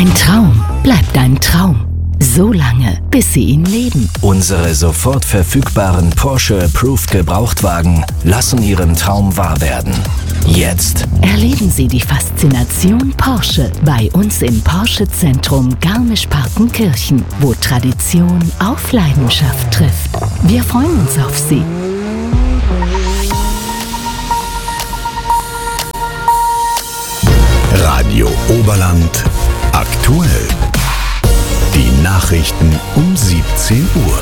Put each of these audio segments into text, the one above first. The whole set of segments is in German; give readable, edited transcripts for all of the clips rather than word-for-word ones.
Ein Traum bleibt ein Traum. So lange, bis Sie ihn leben. Unsere sofort verfügbaren Porsche Approved Gebrauchtwagen lassen Ihren Traum wahr werden. Jetzt Erleben Sie die Faszination Porsche bei uns im Porsche-Zentrum Garmisch-Partenkirchen, wo Tradition auf Leidenschaft trifft. Wir freuen uns auf Sie. Radio Oberland aktuell. Die Nachrichten um 17 Uhr.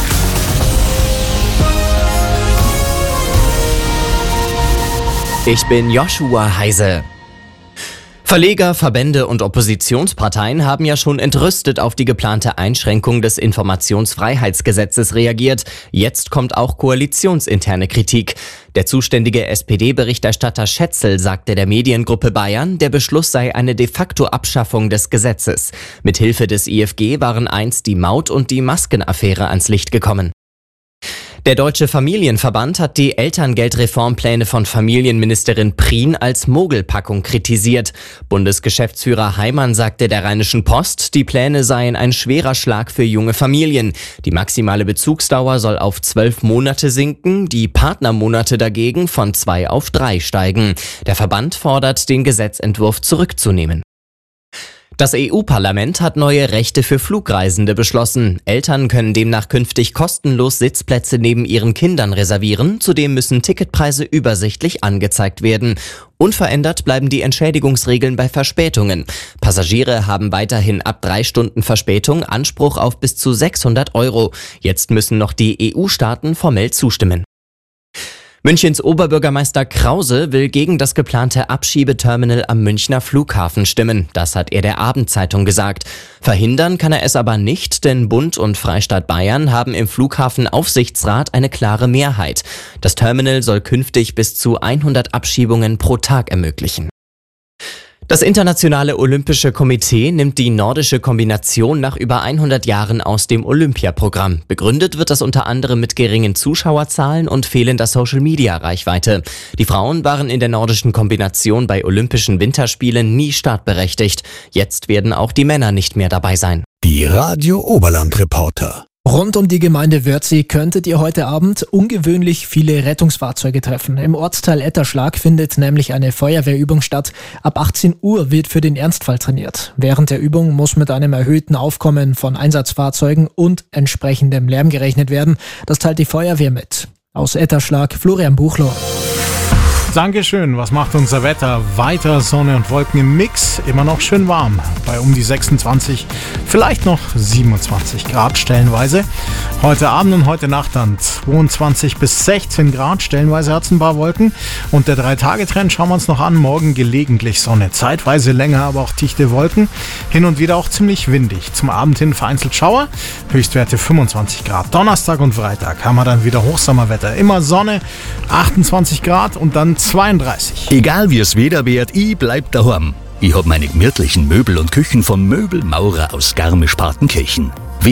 Ich bin Joshua Heise. Verleger, Verbände und Oppositionsparteien haben ja schon entrüstet auf die geplante Einschränkung des Informationsfreiheitsgesetzes reagiert. Jetzt kommt auch koalitionsinterne Kritik. Der zuständige SPD-Berichterstatter Schätzel sagte der Mediengruppe Bayern, der Beschluss sei eine de facto Abschaffung des Gesetzes. Mithilfe des IFG waren einst die Maut- und die Maskenaffäre ans Licht gekommen. Der Deutsche Familienverband hat die Elterngeldreformpläne von Familienministerin Prien als Mogelpackung kritisiert. Bundesgeschäftsführer Heimann sagte der Rheinischen Post, die Pläne seien ein schwerer Schlag für junge Familien. Die maximale Bezugsdauer soll auf 12 Monate sinken, die Partnermonate dagegen von 2 auf 3 steigen. Der Verband fordert, den Gesetzentwurf zurückzunehmen. Das EU-Parlament hat neue Rechte für Flugreisende beschlossen. Eltern können demnach künftig kostenlos Sitzplätze neben ihren Kindern reservieren. Zudem müssen Ticketpreise übersichtlich angezeigt werden. Unverändert bleiben die Entschädigungsregeln bei Verspätungen. Passagiere haben weiterhin ab 3 Stunden Verspätung Anspruch auf bis zu 600 €. Jetzt müssen noch die EU-Staaten formell zustimmen. Münchens Oberbürgermeister Krause will gegen das geplante Abschiebeterminal am Münchner Flughafen stimmen. Das hat er der Abendzeitung gesagt. Verhindern kann er es aber nicht, denn Bund und Freistaat Bayern haben im Flughafenaufsichtsrat eine klare Mehrheit. Das Terminal soll künftig bis zu 100 Abschiebungen pro Tag ermöglichen. Das Internationale Olympische Komitee nimmt die nordische Kombination nach über 100 Jahren aus dem Olympiaprogramm. Begründet wird das unter anderem mit geringen Zuschauerzahlen und fehlender Social-Media-Reichweite. Die Frauen waren in der nordischen Kombination bei Olympischen Winterspielen nie startberechtigt. Jetzt werden auch die Männer nicht mehr dabei sein. Die Radio Oberland Reporter. Rund um die Gemeinde Wörthsee könntet ihr heute Abend ungewöhnlich viele Rettungsfahrzeuge treffen. Im Ortsteil Etterschlag findet nämlich eine Feuerwehrübung statt. Ab 18 Uhr wird für den Ernstfall trainiert. Während der Übung muss mit einem erhöhten Aufkommen von Einsatzfahrzeugen und entsprechendem Lärm gerechnet werden. Das teilt die Feuerwehr mit. Aus Etterschlag, Florian Buchloh. Dankeschön. Was macht unser Wetter? Weiter Sonne und Wolken im Mix. Immer noch schön warm. Bei um die 26, vielleicht noch 27 Grad stellenweise. Heute Abend und heute Nacht dann 22 bis 16 Grad. Stellenweise hat es ein paar Wolken. Und der 3-Tage-Trend schauen wir uns noch an. Morgen gelegentlich Sonne. Zeitweise länger, aber auch dichte Wolken. Hin und wieder auch ziemlich windig. Zum Abend hin vereinzelt Schauer. Höchstwerte 25 Grad. Donnerstag und Freitag haben wir dann wieder Hochsommerwetter. Immer Sonne, 28 Grad und dann 32. Egal wie es Wetter wird, ich bleib daheim. Ich hab meine gemütlichen Möbel und Küchen vom Möbelmaurer aus Garmisch-Partenkirchen.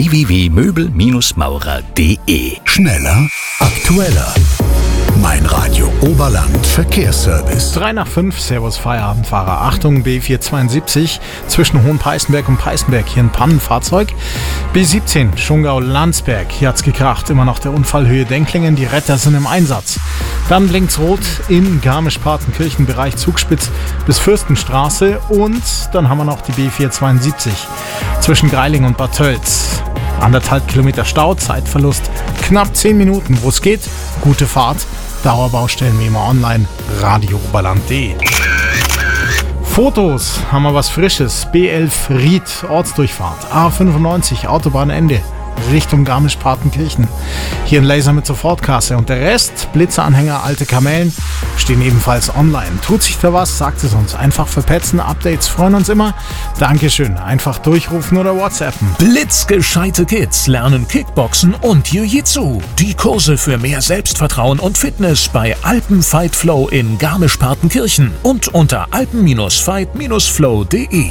www.möbelmaurer.de. Schneller, aktueller. Mein Radio Oberland Verkehrsservice. 3 nach 5, Servus Feierabendfahrer. Achtung, B472 zwischen Hohenpeißenberg und Peißenberg. Hier ein Pannenfahrzeug. B17 Schongau-Landsberg. Hier hat's gekracht. Immer noch der Unfallhöhe Denklingen. Die Retter sind im Einsatz. Dann blinkt's rot in Garmisch-Partenkirchen, Bereich Zugspitz bis Fürstenstraße. Und dann haben wir noch die B472 zwischen Greiling und Bad Tölz. 1,5 Kilometer Stau, Zeitverlust knapp 10 Minuten. Wo es geht, gute Fahrt. Dauerbaustellen wie immer online, radiooberland.de. Fotos, haben wir was Frisches. B11 Ried, Ortsdurchfahrt. A95, Autobahnende, Richtung Garmisch-Partenkirchen. Hier ein Laser mit Sofortkasse. Und der Rest, Blitzeranhänger, alte Kamellen, stehen ebenfalls online. Tut sich da was, sagt es uns. Einfach verpetzen, Updates freuen uns immer. Dankeschön. Einfach durchrufen oder WhatsAppen. Blitzgescheite Kids lernen Kickboxen und Jiu-Jitsu. Die Kurse für mehr Selbstvertrauen und Fitness bei Alpenfight Flow in Garmisch-Partenkirchen und unter alpen-fight-flow.de.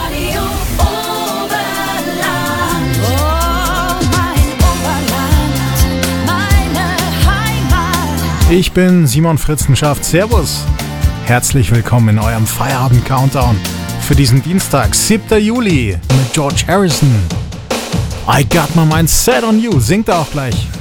Ich bin Simon Fritzenschaft. Servus. Herzlich willkommen in eurem Feierabend-Countdown. für diesen Dienstag, 7. Juli, mit George Harrison. I got my mind set on you, singt er auch gleich.